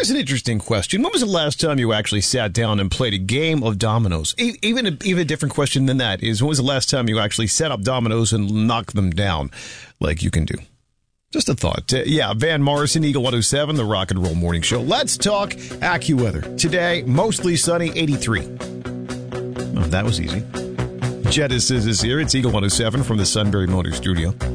Here's an interesting question. When was the last time you actually sat down and played a game of dominoes? Even a different question than that is, when was the last time you actually set up dominoes and knocked them down like you can do? Just a thought. Van Morrison, Eagle 107, the Rock and Roll Morning Show. Let's talk AccuWeather. Today, mostly sunny, 83. Oh, that was easy. Genesis is here. It's Eagle 107 from the Sunbury Motor Studio.